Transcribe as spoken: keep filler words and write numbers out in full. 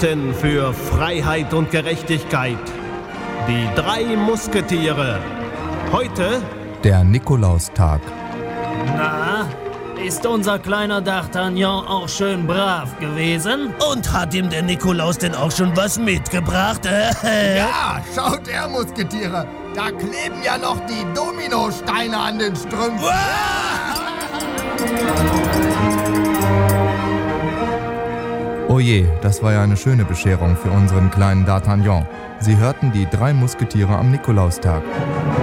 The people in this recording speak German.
kämpften für Freiheit und Gerechtigkeit. Die drei Musketiere. Heute der Nikolaustag. Na, ist unser kleiner D'Artagnan auch schön brav gewesen? Und hat ihm der Nikolaus denn auch schon was mitgebracht? Ja, schaut her, Musketiere. Da kleben ja noch die Dominosteine an den Strümpfen. Oh je, das war ja eine schöne Bescherung für unseren kleinen D'Artagnan. Sie hörten die drei Musketiere am Nikolaustag.